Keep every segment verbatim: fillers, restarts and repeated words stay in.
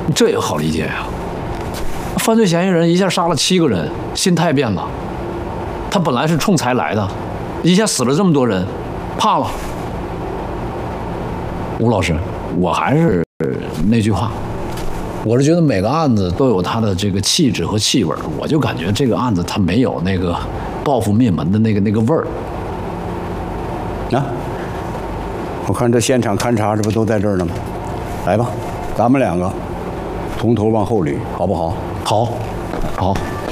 这也好理解呀。犯罪嫌疑人一下杀了七个人，心态变了。他本来是冲财来的，一下死了这么多人，怕了。吴老师，我还是那句话，我是觉得每个案子都有它的这个气质和气味，我就感觉这个案子它没有那个报复灭门的那个那个味儿。 啊，我看这现场勘查这不都在这儿呢吗？来吧，咱们两个从头往后捋，好不好？ 好，好。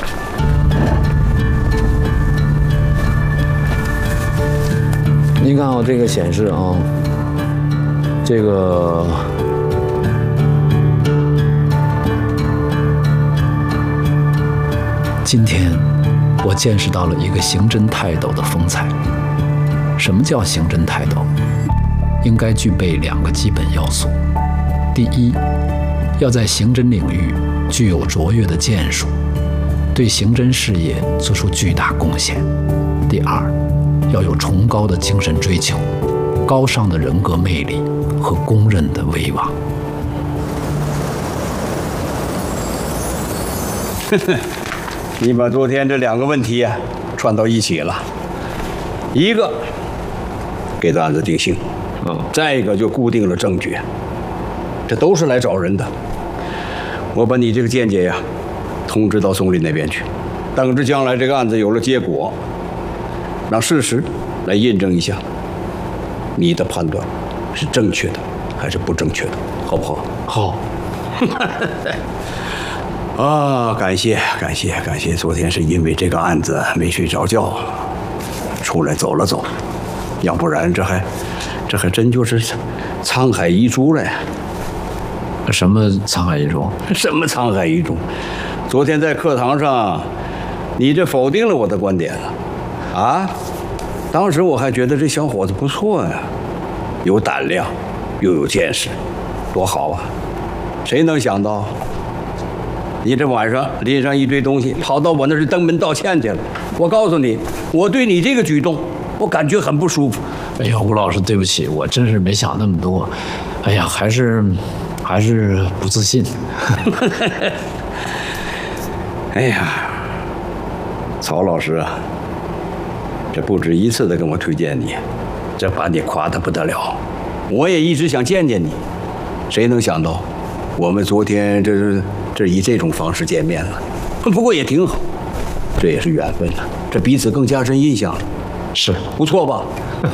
您看啊，这个显示啊，这个今天我见识到了一个刑侦泰斗的风采。什么叫刑侦泰斗？应该具备两个基本要素：第一，要在刑侦领域具有卓越的建树，对刑侦事业做出巨大贡献；第二，要有崇高的精神追求、高尚的人格魅力和公认的威望。 你把昨天这两个问题啊串到一起了，一个给这案子定性，嗯，再一个就固定了证据，这都是来找人的。我把你这个见解呀通知到松林那边去，等着将来这个案子有了结果，让事实来印证一下你的判断是正确的还是不正确的，好不好？ 好。 啊，感谢感谢感谢！昨天是因为这个案子没睡着觉，出来走了走，要不然这还这还真就是沧海遗珠了呀！ 什么沧海遗珠？ 什么沧海遗珠？昨天在课堂上，你这否定了我的观点了啊！当时我还觉得这小伙子不错呀，有胆量，又有见识，多好啊！谁能想到？你这晚上拎上一堆东西，跑到我那儿登门道歉去了。我告诉你，我对你这个举动，我感觉很不舒服。 哎呀，吴老师，对不起，我真是没想那么多。哎呀，还是还是不自信。 哎呀，曹老师啊，这不止一次的跟我推荐你，这把你夸得不得了。我也一直想见见你，谁能想到，我们昨天这是。这以这种方式见面了，不过也挺好，这也是缘分了，这彼此更加深印象了， 是不错吧？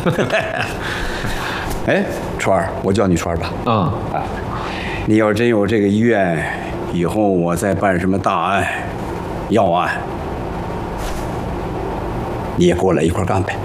哎，川儿，我叫你川儿吧。 嗯啊，你要真有这个意愿，以后我再办什么大案、要案，你也跟我来一块干呗，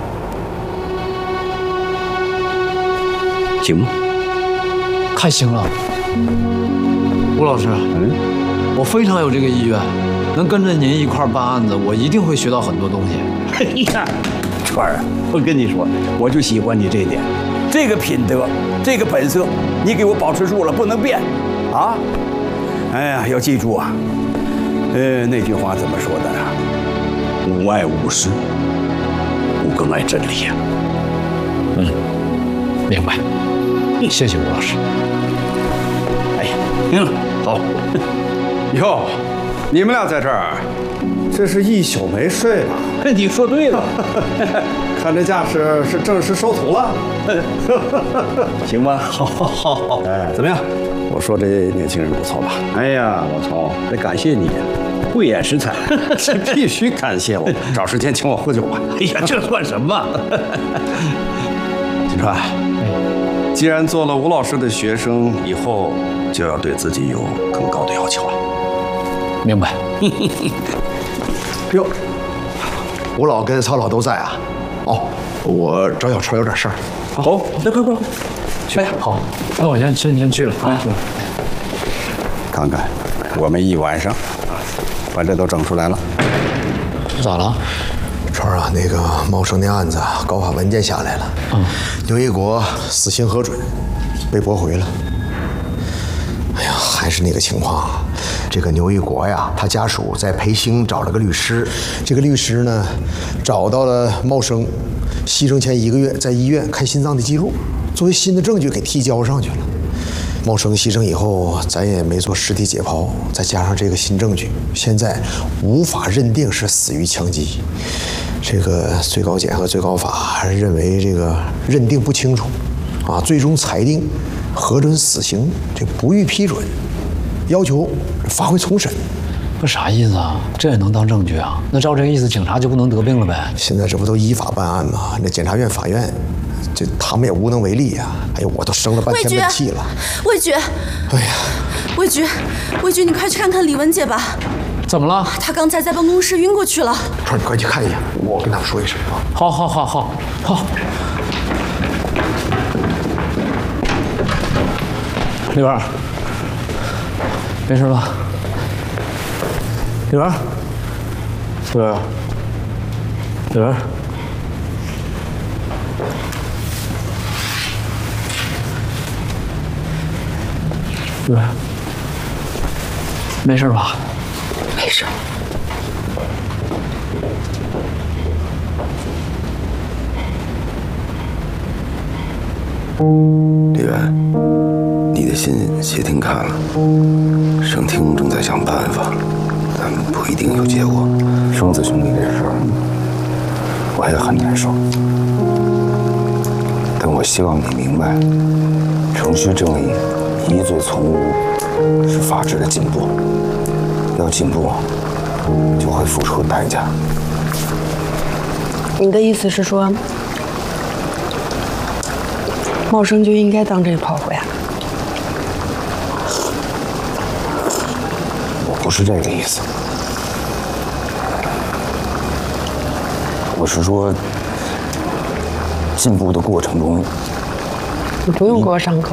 行吗？ 太行了，吴老师。嗯。我非常有这个意愿，能跟着您一块办案子，我一定会学到很多东西。 哎呀，川儿，我跟你说，我就喜欢你这一点，这个品德，这个本色，你给我保持住了，不能变，啊！哎呀，要记住啊，呃，那句话怎么说的啊？吾爱吾师，吾更爱真理呀。 嗯，明白。谢谢吴老师。 哎呀，行了，走。 哟，你们俩在这儿，这是一宿没睡吧？ 你说对了， 看这架势是正式收徒了， 行吧？ 好，好，好，哎，怎么样？我说这年轻人不错吧？ 哎呀，老曹，得感谢你，慧眼识才， 这必须感谢我，找时间请我喝酒吧。 哎呀，这算什么？ 金川，既然做了吴老师的学生，以后就要对自己有更高的要求了。 明白。 哟，吴老跟曹老都在啊？哦，我找小川有点事儿。 好，来快快快， 去。好，那我先先先去了啊。 看看，我们一晚上把这都整出来了。 咋了？ 川儿啊，那个茂生那案子告发文件下来了，嗯，刘一国死刑核准，被驳回了。哎呀，还是那个情况。这个牛一国呀，他家属在培兴找了个律师，这个律师呢，找到了茂生牺牲前一个月在医院看心脏的记录，作为新的证据给提交上去了。 茂生牺牲以后，咱也没做尸体解剖，再加上这个新证据，现在无法认定是死于枪击。这个最高检和最高法认为这个认定不清楚，啊，最终裁定核准死刑，这不予批准，要求发回重审。 不啥意思啊？这也能当证据啊？那照这个意思，警察就不能得病了呗？ 现在这不都依法办案吗？那检察院、法院，这他们也无能为力呀、啊。哎呦，我都生了半天闷气了。 魏局， 哎呀， 魏局，魏局，你快去看看李文姐吧。 怎么了？ 她刚才在办公室晕过去了。 川，你快去看一下，我跟他们说一声啊。 好，好，好，好，好。里边，没事吧？里边，里边，里边，里边，没事吧？ 没事。 李元，你的信谢霆看了，省厅正在想办法。但不一定有结果。生子兄弟这事儿，我也很难受。但我希望你明白，程序正义，疑罪从无，是法治的进步。要进步，就会付出代价。 你的意思是说，茂生就应该当这个炮灰啊？ 不是这个意思，我是说，进步的过程中， 你不用给我上课，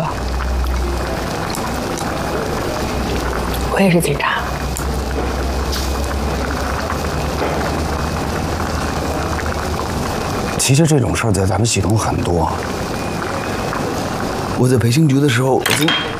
我也是警察。 其实这种事儿在咱们系统很多。我在培训局的时候，我经。